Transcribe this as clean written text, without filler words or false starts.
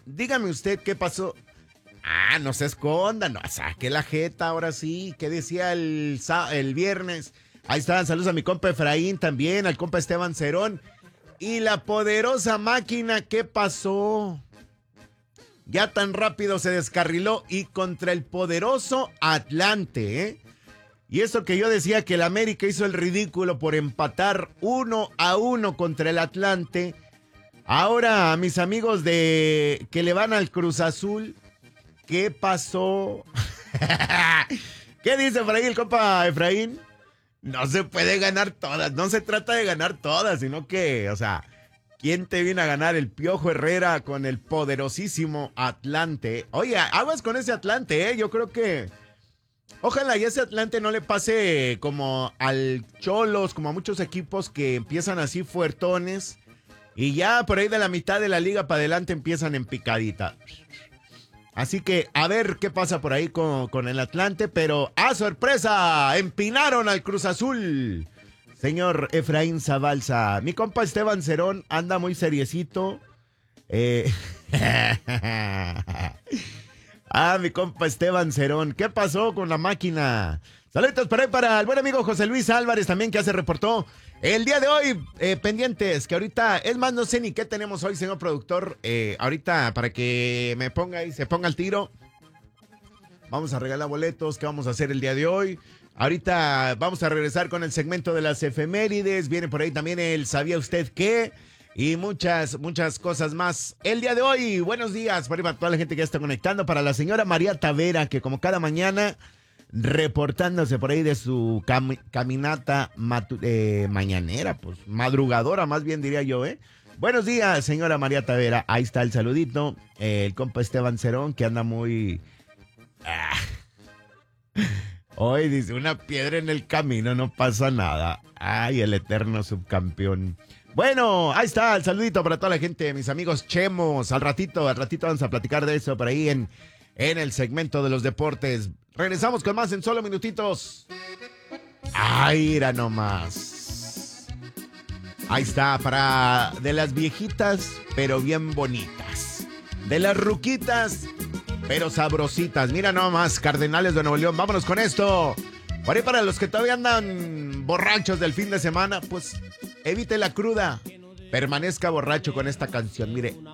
dígame usted qué pasó. Ah, no se esconda, no, saque la jeta, ahora sí. ¿Qué decía el viernes? Ahí están, saludos a mi compa Efraín también, al compa Esteban Cerón. Y la poderosa máquina, ¿qué pasó? Ya tan rápido se descarriló y contra el poderoso Atlante, ¿eh? Y eso que yo decía que el América hizo el ridículo por empatar 1-1 contra el Atlante. Ahora, a mis amigos de que le van al Cruz Azul, ¿qué pasó? ¿Qué dice por ahí el compa Efraín? No se puede ganar todas, no se trata de ganar todas, sino que, o sea, ¿quién te viene a ganar? El Piojo Herrera con el poderosísimo Atlante. Oye, aguas con ese Atlante, ¿eh? Yo creo que ojalá y ese Atlante no le pase como al Cholos, como a muchos equipos que empiezan así fuertones y ya por ahí de la mitad de la liga para adelante empiezan en picadita. Así que a ver qué pasa por ahí con el Atlante, pero ¡a sorpresa! Empinaron al Cruz Azul. Señor Efraín Zabalza, mi compa Esteban Cerón anda muy seriecito. Mi compa Esteban Cerón, ¿qué pasó con la máquina? Saludos por ahí para el buen amigo José Luis Álvarez también, que ya se reportó el día de hoy, pendientes, que ahorita, es más, no sé ni qué tenemos hoy, señor productor, ahorita para que me ponga ahí, se ponga al tiro, vamos a regalar boletos, ¿qué vamos a hacer el día de hoy? Ahorita vamos a regresar con el segmento de las efemérides, viene por ahí también el ¿sabía usted qué? Y muchas cosas más. El día de hoy, buenos días para toda la gente que ya está conectando, para la señora María Tavera, que como cada mañana, reportándose por ahí de su caminata mañanera, pues madrugadora más bien diría yo, ¿eh? Buenos días, señora María Tavera, ahí está el saludito, el compa Esteban Cerón, que anda muy... Hoy dice, una piedra en el camino, no pasa nada. Ay, el eterno subcampeón. Bueno, ahí está el saludito para toda la gente, mis amigos chemos. Al ratito vamos a platicar de eso por ahí en el segmento de los deportes. Regresamos con más en solo minutitos. Ay, era nomás. Ahí está, para de las viejitas, pero bien bonitas. De las ruquitas, pero sabrositas. Mira nomás, Cardenales de Nuevo León. Vámonos con esto. Por ahí para los que todavía andan borrachos del fin de semana, pues evite la cruda. Permanezca borracho con esta canción. Mire,